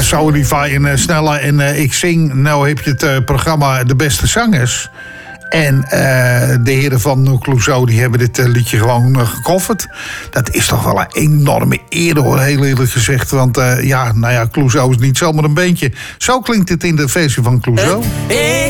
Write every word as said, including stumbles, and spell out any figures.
Soulify en uh, Snelle en uh, Ik Zing. Nou heb je het uh, programma De Beste Zangers. En uh, de heren van Clouseau die hebben dit uh, liedje gewoon uh, gecoverd. Dat is toch wel een enorme eer hoor, heel eerlijk gezegd. Want uh, ja, nou ja, Clouseau is niet zomaar een beentje. Zo klinkt het in de versie van Clouseau. Ik